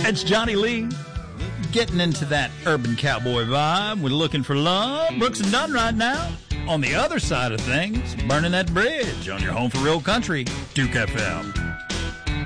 It's Johnny Lee getting into that urban cowboy vibe. We're looking for love. Brooks and Dunn right now. On the other side of things, burning that bridge on your home for real country, Duke FM.